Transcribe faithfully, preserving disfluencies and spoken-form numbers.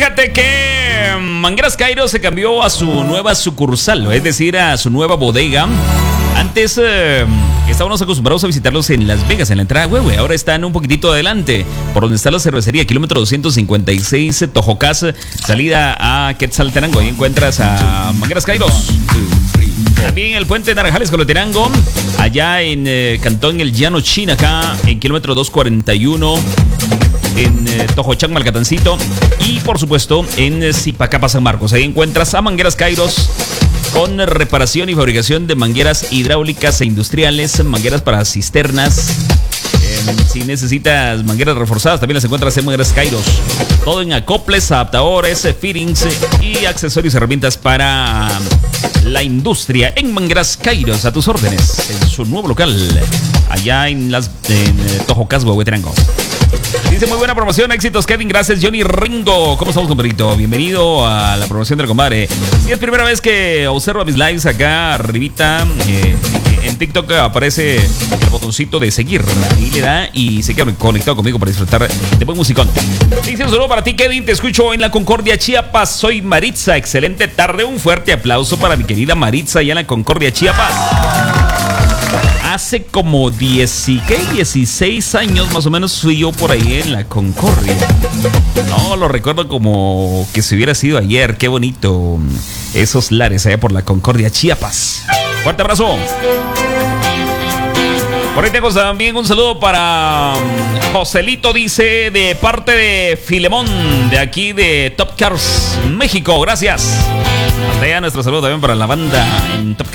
fíjate que Mangueras Cairo se cambió a su nueva sucursal, es decir, a su nueva bodega. Antes eh, estábamos acostumbrados a visitarlos en Las Vegas, en la entrada Huehue. Ahora están un poquitito adelante, por donde está la cervecería, kilómetro doscientos cincuenta y seis, Tojocas, salida a Quetzaltenango. Ahí encuentras a Mangueras Cairo. También el puente de Naranjales, Coloterango, allá en eh, Cantón El Llano, China, acá en kilómetro doscientos cuarenta y uno. En eh, Tojochac, Malcatancito. Y por supuesto en eh, Zipacapa, San Marcos. Ahí encuentras a Mangueras Kairos, con reparación y fabricación de mangueras hidráulicas e industriales, mangueras para cisternas. Eh, si necesitas mangueras reforzadas, también las encuentras en Mangueras Kairos. Todo en acoples, adaptadores, fittings y accesorios y herramientas para la industria. En Mangueras Kairos, a tus órdenes, en su nuevo local, allá en las en eh, Tojocas, Huehuetenango. Dice: muy buena promoción, éxitos Kevin, gracias Johnny Ringo. ¿Cómo estamos, compadrito? Bienvenido a la promoción del compadre. Si es primera vez que observo mis lives acá arribita, eh, en TikTok aparece el botoncito de seguir, ahí le da y se queda conectado conmigo para disfrutar de buen musicón. Dice: un saludo para ti, Kevin, te escucho en la Concordia, Chiapas. Soy Maritza, excelente tarde, un fuerte aplauso para mi querida Maritza allá en la Concordia, Chiapas. Hace como diez, ¿qué? dieciséis años más o menos fui yo por ahí en la Concordia. No, lo recuerdo como que si hubiera sido ayer. Qué bonito esos lares allá por la Concordia, Chiapas. Fuerte abrazo. Por ahí tengo también un saludo para Joselito, dice, de parte de Filemón, de aquí de Top Cars México. Gracias. Hasta allá nuestro saludo también para la banda en Top Cars.